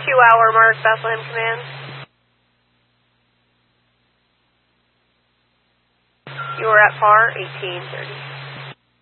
2-hour mark, Bethlehem Command. You are at par, 1830.